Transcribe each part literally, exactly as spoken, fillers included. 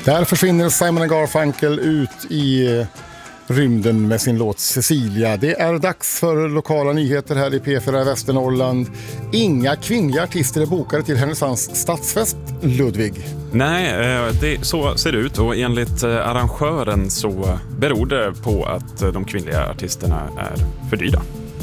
Där försvinner Simon and Garfunkel ut i rymden med sin låt Cecilia. Det är dags för lokala nyheter här i P fyra Västernorrland. Inga kvinnliga artister är bokade till Härnösands stadsfest, Ludvig. Nej, det, så ser det ut, och enligt arrangören så beror det på att de kvinnliga artisterna är för dyra.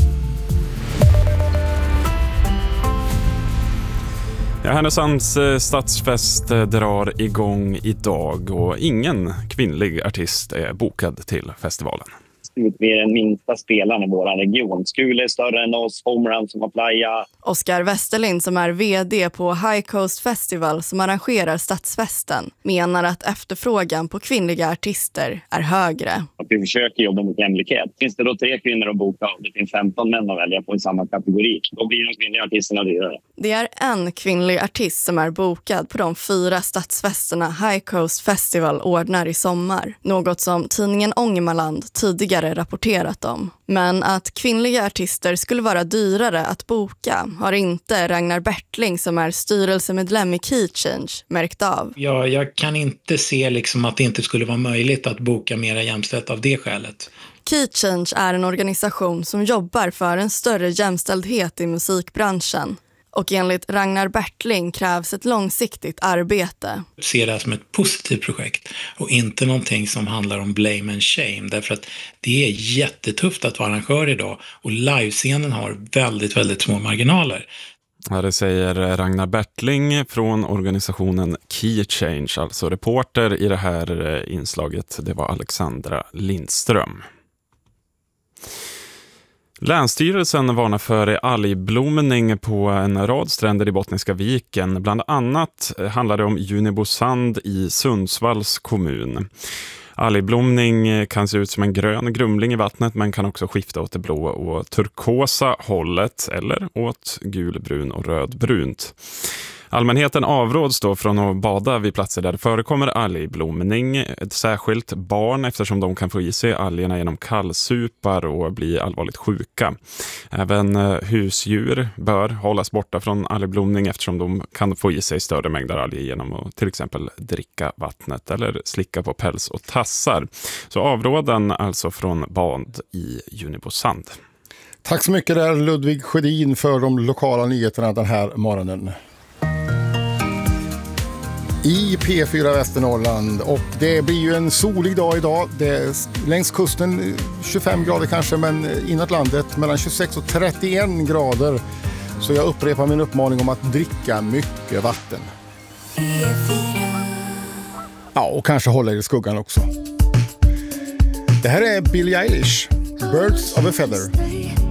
Ja, Härnösands stadsfest drar igång idag och ingen kvinnlig artist är bokad till festivalen. Vi är den minsta spelaren i vår region. Skule är större än oss, Homerun som har playa. Oskar Westerlind, som är vd på High Coast Festival som arrangerar stadsfesten, menar att efterfrågan på kvinnliga artister är högre. Att vi försöker jobba mot jämlikhet. Finns det då tre kvinnor att boka och det finns femton män att välja på i samma kategori, då blir de kvinnliga artisterna dyrare. Det är en kvinnlig artist som är bokad på de fyra stadsfesterna High Coast Festival ordnar i sommar. Något som tidningen Ångermanland tidigare rapporterat om. Men att kvinnliga artister skulle vara dyrare att boka har inte Ragnar Bertling, som är styrelsemedlem i Key Change, märkt av. Ja, jag kan inte se liksom att det inte skulle vara möjligt att boka mera jämställt av det skälet. Key Change är en organisation som jobbar för en större jämställdhet i musikbranschen. Och enligt Ragnar Bertling krävs ett långsiktigt arbete. Jag ser det här som ett positivt projekt och inte någonting som handlar om blame and shame. Därför att det är jättetufft att vara arrangör idag och livescenen har väldigt, väldigt små marginaler. Ja, det säger Ragnar Bertling från organisationen Key Change, alltså reporter i det här inslaget. Det var Alexandra Lindström. Länsstyrelsen varnar för algblomning på en rad stränder i Bottniska viken. Bland annat handlar det om Junibosand i Sundsvalls kommun. Algblomning kan se ut som en grön grumling i vattnet, men kan också skifta åt det blå och turkosa hållet eller åt gulbrun och rödbrunt. Allmänheten avråds då från att bada vid platser där det förekommer algblomning, särskilt barn, eftersom de kan få i sig algerna genom kallsupar och bli allvarligt sjuka. Även husdjur bör hållas borta från algblomning, eftersom de kan få i sig större mängder alger genom att till exempel dricka vattnet eller slicka på päls och tassar. Så avrådan alltså från bad i Junibosand. Tack så mycket där Ludvig Sjödin för de lokala nyheterna den här morgonen. I P fyra Västernorrland, och det blir ju en solig dag idag. Det är längs kusten tjugofem grader kanske, men inåt landet mellan tjugosex och trettioen grader. Så jag upprepar min uppmaning om att dricka mycket vatten. Ja, och kanske hålla er i skuggan också. Det här är Billie Eilish, Birds of a Feather.